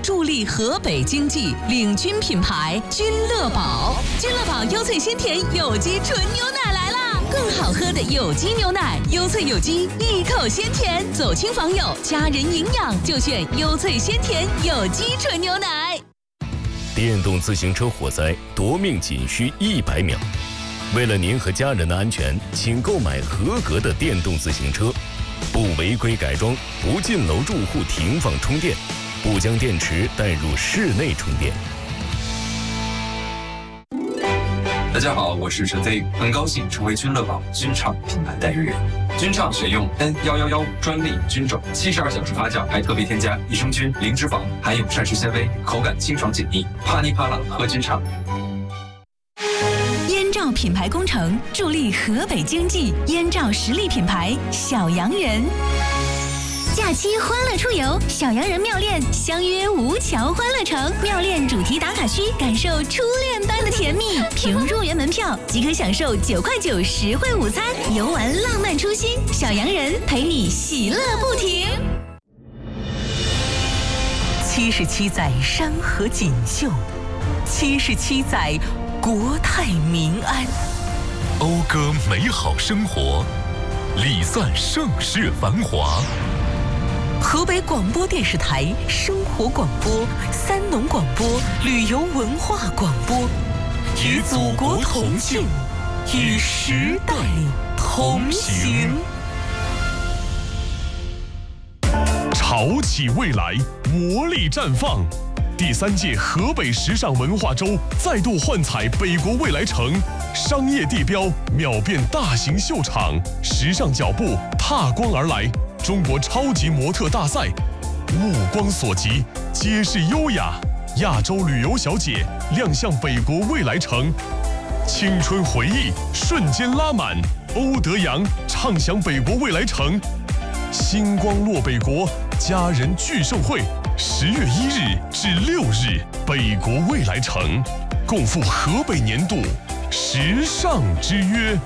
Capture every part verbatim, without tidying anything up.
助力河北经济，领军品牌君乐宝。君乐宝优萃鲜甜有机纯牛奶来啦！更好喝的有机牛奶，优萃有机，一口鲜甜，走亲访友，家人营养就选优萃鲜甜有机纯牛奶。 电动自行车火灾夺命仅需一百秒。为了您和家人的安全，请购买合格的电动自行车，不违规改装，不进楼住户停放充电，不将电池带入室内充电。 大家好，我是陈飞宇，很高兴成为君乐宝君畅品牌代言人。君畅选用 N 一一一专利菌种，七十二小时发酵，还特别添加益生菌、零脂肪，含有膳食纤维，口感清爽解腻，啪哩啪啦喝君畅。 燕赵品牌工程助力河北经济，燕赵实力品牌小洋人。假期欢乐出游，小洋人妙恋相约吴桥欢乐城，妙恋主题打卡区，感受初恋般的甜蜜。凭入园门票即可享受九块九实惠午餐，游玩浪漫初心，小洋人陪你喜乐不停。七十七载山河锦绣，七十七载国泰民安， 讴歌美好生活，礼赞盛世繁华。 河北广播电视台生活广播、三农广播、旅游文化广播，与祖国同庆，与时代同行。 潮起未来，魔力绽放。第三届河北时尚文化周再度幻彩北国未来城，商业地标秒变大型秀场，时尚脚步踏光而来。中国超级模特大赛，目光所及，皆是优雅。亚洲旅游小姐亮相北国未来城，青春回忆瞬间拉满。欧德阳畅享北国未来城，星光落北国，家人聚盛会，十月一日至六日，北国未来城，共赴河北年度时尚之约。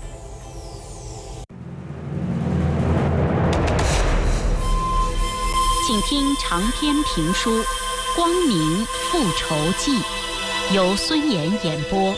请听长篇评书《光明复仇记》，由孙岩演播。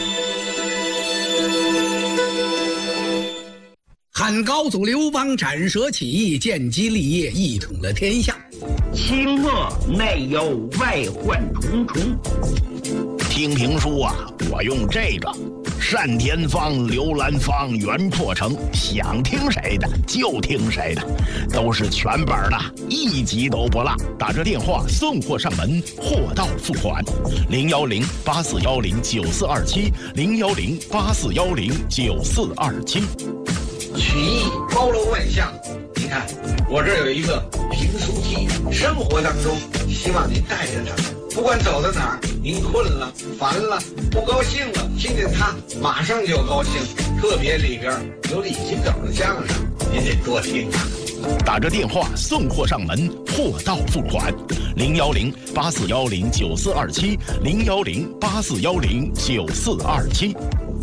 汉高祖刘邦斩蛇起义，建基立业，一统了天下。 清末内忧外患重重。听评书啊，我用这个单田芳、刘兰芳、袁阔成，想听谁的就听谁的，都是全本的，一集都不落。打这电话送货上门，货到付款。零幺零八四幺零九四二七，零幺零八四幺零九四二七。 曲艺包罗万象，你看我这儿有一个评书机，生活当中希望您带着它，不管走到哪儿，您困了、烦了、不高兴了，听见它马上就高兴。特别里边有李金斗的相声，您得多听啊。 打着电话送货上门，货到付款。零幺零八四幺零九四二七，零幺零八四幺零九四二七。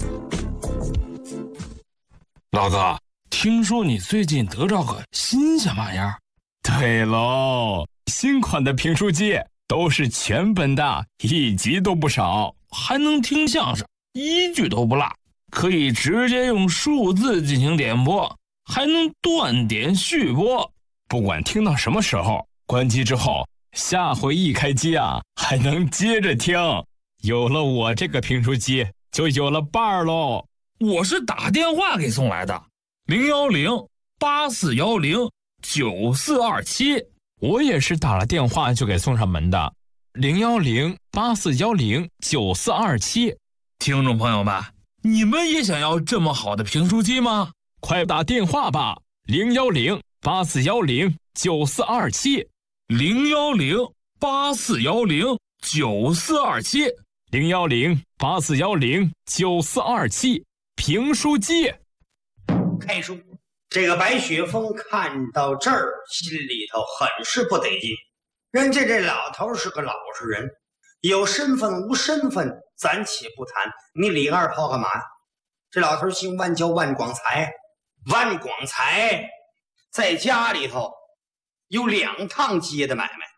老哥，听说你最近得着个新鲜玩意儿？ 对喽，新款的评书机都是全本的，一集都不少， 还能听相声，一句都不落，可以直接用数字进行点播，还能断点续播。 不管听到什么时候，关机之后，下回一开机啊，还能接着听。有了我这个评书机，就有了伴儿喽。 我是打电话给送来的，零幺零八四幺零九四二七。 我也是打了电话就给送上门的，零幺零八四幺零九四二七。 听众朋友们，你们也想要这么好的评书机吗？ 快打电话吧，零幺零八四幺零九四二七， 零幺零八四幺零九四二七， 零幺零八四幺零九四二七。评书机开书，这个白雪峰看到这儿，心里头很是不得劲。人家这老头是个老实人，有身份无身份暂且不谈，你李二炮干嘛呀？这老头姓万，叫万广才。万广才在家里头有两趟接的买卖，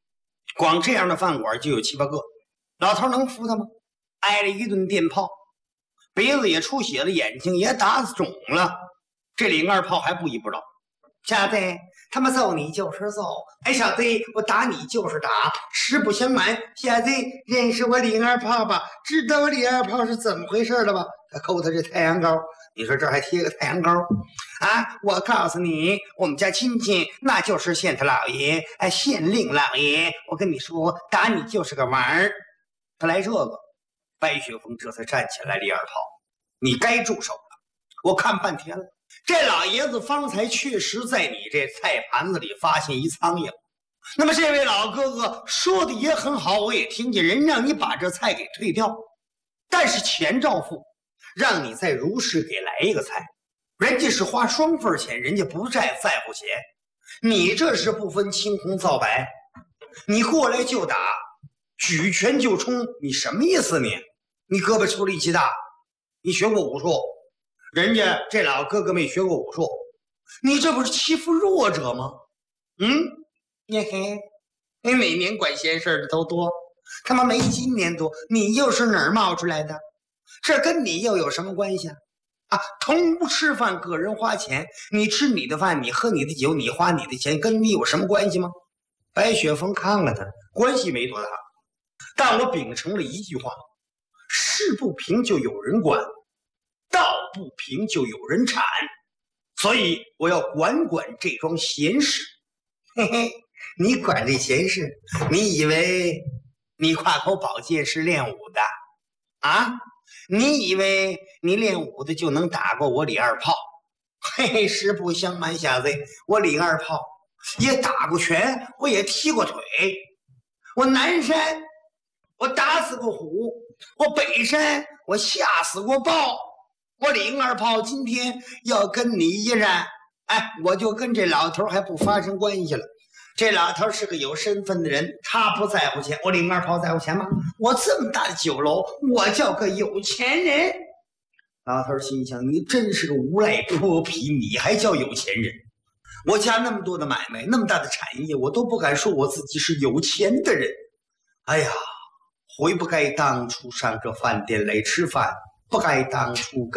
光这样的饭馆就有七八个，老头能服他吗？挨了一顿电炮，鼻子也出血了，眼睛也打肿了，这零二炮还不依不饶。小子，他们揍你就是揍，哎，小子，我打你就是打，实不相瞒，小子认识我零二炮吧？知道我零二炮是怎么回事了吧？他抠他这太阳膏，你说这还贴个太阳膏啊？我告诉你，我们家亲戚那就是县太老爷，哎，县令老爷，我跟你说，打你就是个玩儿。他来这个，白雪峰这才站起来，李二炮，你该住手了，我看半天了。这老爷子方才确实在你这菜盘子里发现一苍蝇，那么这位老哥哥说的也很好，我也听见人让你把这菜给退掉，但是钱照付，让你再如实给来一个菜，人家是花双份钱，人家不在在乎钱，你这是不分青红皂白，你过来就打，举拳就冲，你什么意思你？你胳膊粗力气大，你学过武术？人家这老哥哥没学过武术，你这不是欺负弱者吗？嗯，你嘿，你每年管闲事的都多，他妈没今年多，你又是哪儿冒出来的？这跟你又有什么关系啊？啊，同屋吃饭，个人花钱，你吃你的饭，你喝你的酒，你花你的钱，跟你有什么关系吗？白雪峰看了他，关系没多大，但我秉承了一句话：事不平就有人管，道不平就有人铲，所以我要管管这桩闲事。嘿嘿，你管这闲事，你以为你跨口宝剑是练武的啊？你以为你练武的就能打过我李二炮？嘿嘿，实不相瞒，小子，我李二炮也打过拳，我也踢过腿，我南山我打死过虎，我北山我吓死过豹，我李二炮今天要跟你一战，哎，我就跟这老头还不发生关系了。这老头是个有身份的人，他不在乎钱，我李二炮在乎钱吗？我这么大的酒楼，我叫个有钱人。老头心想，你真是个无赖泼皮，你还叫有钱人？我家那么多的买卖，那么大的产业，我都不敢说我自己是有钱的人。哎呀，悔不该当初上这饭店来吃饭，不该当初跟